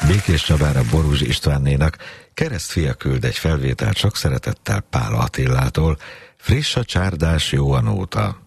Békés Csabára Borúzs Istvánnénak keresztfia küld egy felvételt sok szeretettel Pál Attilától, friss a csárdás jó a nóta.